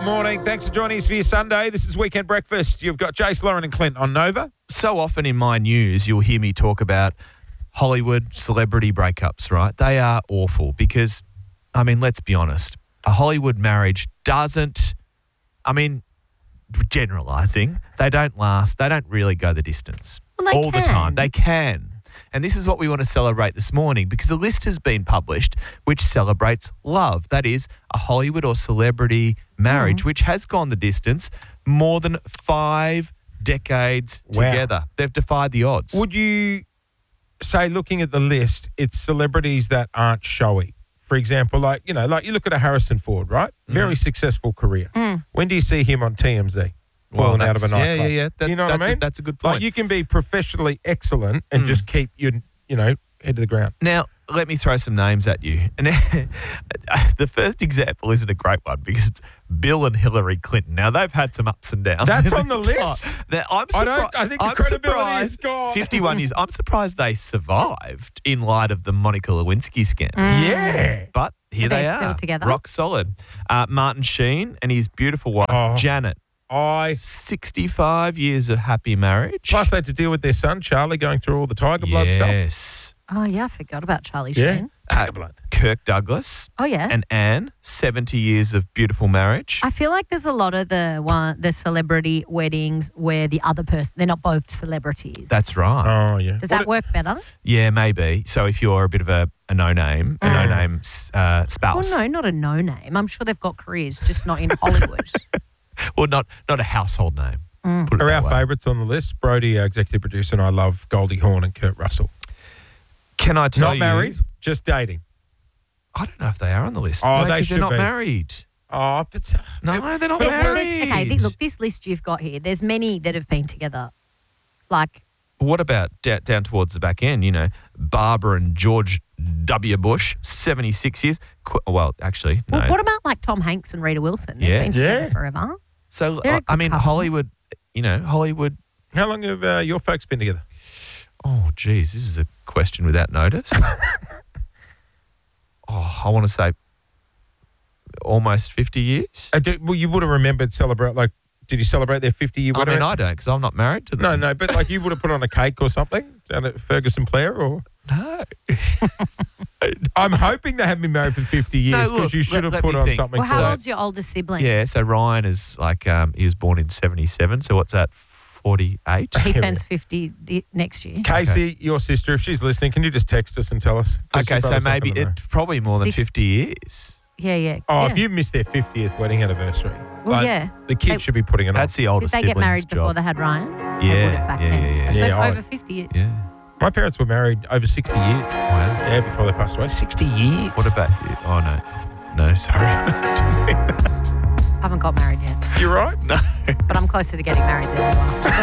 morning. Thanks for joining us for your Sunday. This is Weekend Breakfast. You've got Jace, Lauren and Clint on Nova. So often in my news, you'll hear me talk about Hollywood celebrity breakups, right? They are awful because, I mean, let's be honest. A Hollywood marriage generalising, they don't last. They don't really go the distance Well, the time. They can. And this is what we want to celebrate this morning because a list has been published which celebrates love. That is a Hollywood or celebrity marriage which has gone the distance more than 5 decades together. They've defied the odds. Would you say, looking at the list, it's celebrities that aren't showy? For example, like you look at a Harrison Ford, right? Very successful career. When do you see him on TMZ? Falling out of a nightclub? Yeah. You know what I mean? That's a good point. Like you can be professionally excellent and just keep your, head to the ground. Now, let me throw some names at you. And the first example isn't a great one because it's Bill and Hillary Clinton. Now, they've had some ups and downs. That's on the list. Now, I think the credibility is gone. 51 years. I'm surprised they survived in light of the Monica Lewinsky scam. Yeah. But here they are. Still together? Rock solid. Martin Sheen and his beautiful wife, Janet. 65 years of happy marriage. Plus, they had to deal with their son, Charlie, going through all the Tiger Blood stuff. Yes. Oh, yeah, I forgot about Charlie Sheen. Tiger Blood. Kirk Douglas. Oh, yeah. And Anne, 70 years of beautiful marriage. I feel like there's a lot of the celebrity weddings where the other person, they're not both celebrities. That's right. Oh, yeah. Does that work better? Yeah, maybe. So if you're a bit of a no-name, spouse. Well, no, not a no-name. I'm sure they've got careers, just not in Hollywood. Well, not a household name. Put it Are that our way. favourites on the list? Brody, our executive producer, and I love Goldie Hawn and Kurt Russell. Can I tell Not married, just dating. I don't know if they are on the list. Oh, No, they 'cause should they're not be. married. Oh, but No, they're not Well, married. okay, look, this list you've got here, there's many that have been together. Like, What about down towards the back end, Barbara and George W. Bush, 76 years. Well, actually, no. well, what about like Tom Hanks and Rita Wilson? They've been together forever. So, They're a I good mean, couple. Hollywood. how long have your folks been together? Oh, geez, this is a question without notice. I want to say almost 50 years. Well, you would have remembered did you celebrate their 50-year I wedding? mean, I don't because I'm not married to them. No, but like you would have put on a cake or something down at Ferguson Blair or? No. I'm hoping they haven't been married for 50 years No, because look, you should have let put me on think. something. Well, how So- old's your oldest sibling? Yeah, so Ryan is he was born in 77, so what's that, 48? He turns 50 next year. Casey, your sister, if she's listening, can you just text us and tell us? 'Cause Okay, your so brother's not maybe gonna know. it's probably more than 60. 50 years. Yeah. Oh, yeah. if you missed their 50th wedding anniversary, Well, yeah. the kids should be putting it on. That's the Did oldest they get sibling's married before job. they had Ryan? They Yeah, would have back yeah, then. yeah, So yeah. over 50 years. Yeah. My parents were married over 60 years. Wow. Yeah, before they passed away. 60 years. What about you? Oh, no. No, sorry. I haven't got married yet, You right? No. but I'm closer to getting married than you are.